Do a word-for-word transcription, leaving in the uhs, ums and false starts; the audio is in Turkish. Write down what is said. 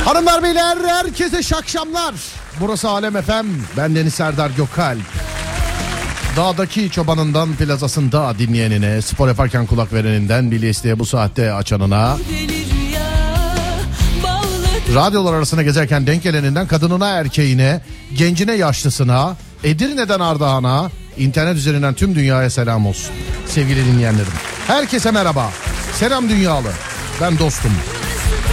Hanımlar beyler, herkese şakşamlar. Burası Alem F M. Ben Deniz Serdar Gökalp. Dağdaki çobanından plazasında dinleyenine, spor yaparken kulak vereninden, bilye isteye bu saatte açanına, radyolar arasına gezerken denk geleninden kadınına erkeğine, gencine yaşlısına, Edirne'den Ardahan'a, internet üzerinden tüm dünyaya selam olsun. Sevgili dinleyenlerim, herkese merhaba. Selam dünyalı. Ben dostum.